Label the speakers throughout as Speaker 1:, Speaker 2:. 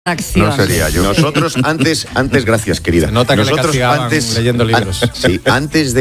Speaker 1: Acción.
Speaker 2: No sería yo.
Speaker 3: Nosotros antes, gracias, querida.
Speaker 4: Se nota que
Speaker 3: nosotros
Speaker 4: le antes leyendo libros.
Speaker 3: Antes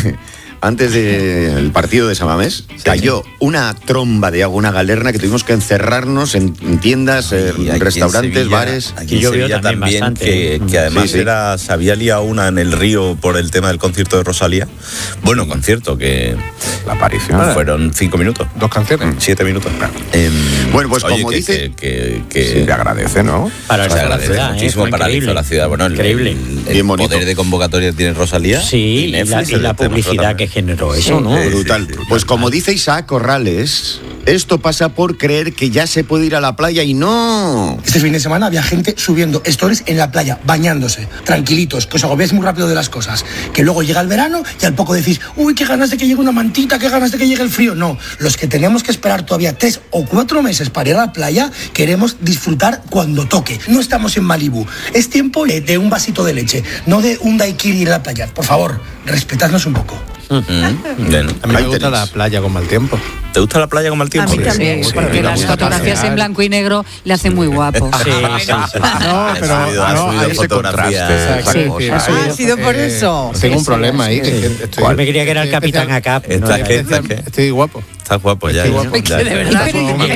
Speaker 3: del partido de San Mamés, cayó una tromba de agua, una galerna que tuvimos que encerrarnos en tiendas, en restaurantes,
Speaker 5: Sevilla,
Speaker 3: bares.
Speaker 5: Aquí en Sevilla también que además se había liado una en el río por el tema del concierto de Rosalía. Bueno, concierto que
Speaker 2: la aparición
Speaker 5: fueron 5 minutos.
Speaker 4: 2 canciones.
Speaker 5: 7 minutos.
Speaker 3: Bueno, pues
Speaker 5: oye,
Speaker 3: como dice...
Speaker 5: que
Speaker 2: se agradece, ¿no?
Speaker 5: Se agradece muchísimo para la ciudad. Bueno,
Speaker 1: increíble.
Speaker 5: El poder de convocatoria tiene Rosalía.
Speaker 1: Sí, y la publicidad que generó eso, ¿no?
Speaker 3: Brutal. Pues como dice Isaac Corrales, esto pasa por creer que ya se puede ir a la playa y no.
Speaker 6: Este fin de semana había gente subiendo stories en la playa, bañándose, tranquilitos, que os agobiáis muy rápido de las cosas. Que luego llega el verano y al poco decís, uy, qué ganas de que llegue una mantita, qué ganas de que llegue el frío. No, los que tenemos que esperar todavía 3 o 4 meses para ir a la playa, queremos disfrutar cuando toque. No estamos en Malibú. Es tiempo de un vasito de leche, no de un daiquiri ir a la playa. Por favor, respetadnos un poco.
Speaker 5: Bien.
Speaker 4: A mí me gusta la playa con mal tiempo.
Speaker 5: ¿Te gusta la playa con mal tiempo?
Speaker 1: A mí también, porque las fotografías en blanco y negro le hacen muy guapo.
Speaker 4: Sí. No, pero
Speaker 2: hay ese contraste.
Speaker 7: Ha sido por eso.
Speaker 4: Tengo un problema ahí.
Speaker 1: Yo me creía que era el capitán acá.
Speaker 4: Estoy guapo.
Speaker 5: Estás guapo ya.
Speaker 1: De verdad.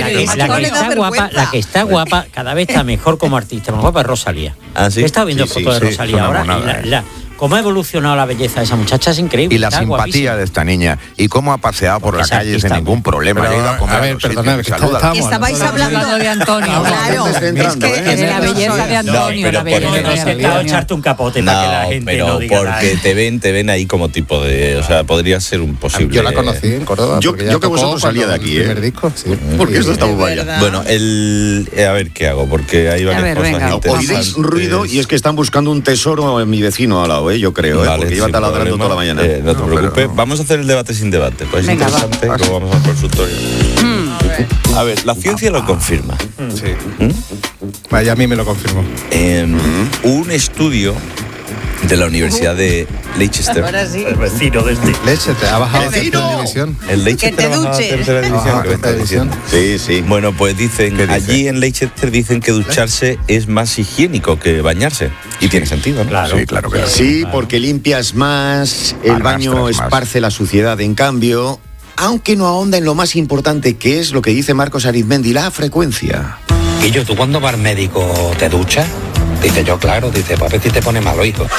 Speaker 1: La que está guapa, cada vez está mejor como artista. Más guapa es Rosalía.
Speaker 5: ¿Ah, sí?
Speaker 1: He estado viendo fotos de Rosalía ahora y cómo ha evolucionado la belleza de esa muchacha es increíble.
Speaker 2: Y la simpatía de esta niña. Y cómo ha paseado por la calle sin ningún problema.
Speaker 4: A ver, perdonad,
Speaker 7: estabais hablando
Speaker 1: de Antonio.
Speaker 7: Claro, es que
Speaker 1: de la belleza de Antonio.
Speaker 5: Pero
Speaker 1: he intentado echarte un capote para que la gente no diga nada.
Speaker 5: Porque te ven ahí como tipo de... O sea, podría ser un posible...
Speaker 4: Yo la conocí en Córdoba.
Speaker 3: Yo que vosotros salía de aquí,
Speaker 4: primer disco, sí.
Speaker 3: Porque esto está muy vaya.
Speaker 5: Bueno, a ver qué hago, porque hay varias cosas interesantes.
Speaker 3: Oiréis ruido y es que están buscando un tesoro en mi vecino al lado, yo creo, porque lleva taladrando toda la mañana.
Speaker 5: No te preocupes, vamos a hacer el debate sin debate, pues es interesante, luego vamos al consultorio. A ver, la ciencia lo confirma.
Speaker 4: Sí. Vaya, a mí me lo confirmó.
Speaker 5: Un estudio de la Universidad de Leicester.
Speaker 7: Ahora sí.
Speaker 1: El vecino de este.
Speaker 4: Leicester, ha bajado a tercera división.
Speaker 5: El Leicester ha bajado a tercera división. ¿Qué me estás diciendo?
Speaker 3: Sí.
Speaker 5: Bueno, pues dicen, allí en Leicester dicen que ducharse es más higiénico que bañarse. Y tiene sentido, ¿no?
Speaker 2: Claro. Sí, claro que
Speaker 3: sí, porque limpias más, el baño esparce la suciedad. En cambio, aunque no ahonda en lo más importante, que es lo que dice Marcos Arizmendi, la frecuencia.
Speaker 8: Y ¿tú cuando vas al médico te duchas? Dice yo, claro, dice, pues a ver si te pone malo, hijo.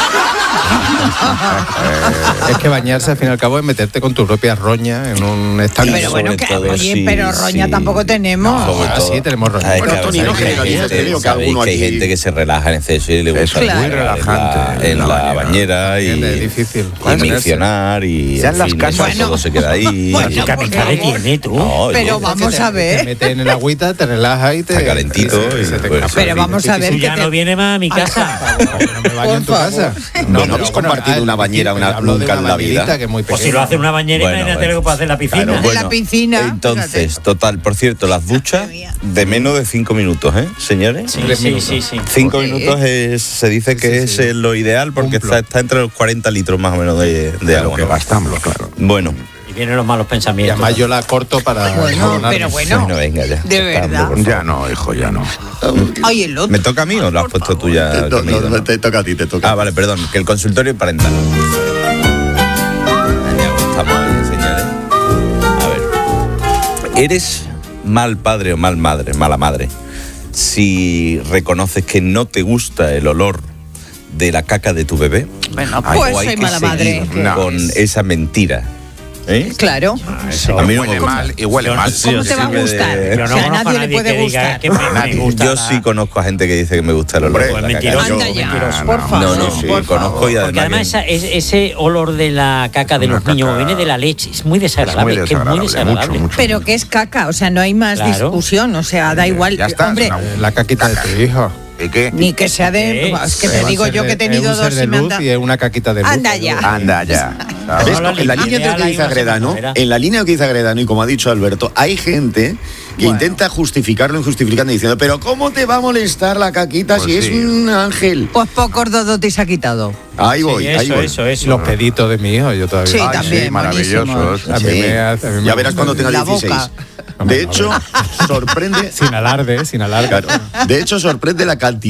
Speaker 4: Es que bañarse al fin y al cabo es meterte con tu propia roña en un estanque.
Speaker 7: Pero bueno, pero roña tampoco tenemos.
Speaker 4: Sí, tenemos roña.
Speaker 5: Hay gente que se relaja en exceso y le gusta
Speaker 2: muy relajante
Speaker 5: en la bañera y
Speaker 4: es difícil.
Speaker 5: Misionar y
Speaker 2: en las casas
Speaker 5: todo se queda ahí.
Speaker 1: ¿Qué capital tiene tú?
Speaker 7: Pero vamos a ver.
Speaker 4: Te metes en el agüita, te relajas y te...
Speaker 5: Está calentito.
Speaker 7: Pero vamos a ver.
Speaker 1: Ya no viene más a mi casa.
Speaker 4: No me baño en tu casa.
Speaker 3: No habéis compartido una bañera nunca en la vida.
Speaker 1: Pues si lo hace una bañera, imagínate lo que puede hacer la piscina.
Speaker 7: En la piscina.
Speaker 5: Entonces, total, por cierto, las duchas de menos de 5 minutos, señores.
Speaker 1: Sí.
Speaker 5: 5 minutos se dice que es lo ideal porque está entre los 40 litros más o menos de agua.
Speaker 2: Lo que gastamos, claro.
Speaker 5: Bueno.
Speaker 1: Y vienen los malos pensamientos.
Speaker 4: Y además yo la corto para...
Speaker 7: Bueno,
Speaker 5: venga ya.
Speaker 7: De verdad.
Speaker 2: Ya no, hijo, ya no.
Speaker 7: Ay, el otro.
Speaker 5: ¿Me toca a mí o lo has puesto tú ya?
Speaker 3: No, te toca a ti, te toca.
Speaker 5: Ah, vale, perdón, que el consultorio parental. Estamos ahí, señores. A ver. ¿Eres mal padre o mala madre si reconoces que no te gusta el olor de la caca de tu bebé?
Speaker 7: Bueno, pues soy mala madre.
Speaker 5: Con esa mentira.
Speaker 7: Claro.
Speaker 5: A mí no
Speaker 2: huele mal y huele mal.
Speaker 7: ¿Cómo te va a gustar?
Speaker 1: Pero no
Speaker 7: a nadie le puede gustar.
Speaker 5: Yo sí conozco a gente que dice que me gusta el olor.
Speaker 1: Pues mentiroso.
Speaker 7: Anda ya, por favor.
Speaker 5: No, conozco y
Speaker 1: porque además ese olor de la caca de los niños viene de la leche, es muy desagradable.
Speaker 2: Mucho.
Speaker 7: Pero que es caca, o sea, no hay más discusión, o sea, da igual.
Speaker 2: Ya está,
Speaker 7: hombre,
Speaker 4: la caquita de tu hijo.
Speaker 2: ¿Y qué?
Speaker 7: Ni que sea de... Es que te digo yo que he tenido dos
Speaker 4: y me han y es una caquita de luz.
Speaker 7: Anda ya.
Speaker 3: ¿Ves? En la línea de lo que dice Agredano, y como ha dicho Alberto, hay gente que intenta justificarlo injustificando diciendo, pero ¿cómo te va a molestar la caquita si es un ángel?
Speaker 7: Pues pocos dodotis ha quitado.
Speaker 3: Ahí voy.
Speaker 1: Eso.
Speaker 4: Los peditos de mi hijo, yo todavía.
Speaker 7: Sí, también,
Speaker 2: maravillosos.
Speaker 4: A mí me
Speaker 3: ya verás cuando tenga 16. De hecho, sorprende...
Speaker 4: Sin alarde.
Speaker 3: Claro. De hecho, sorprende la cantidad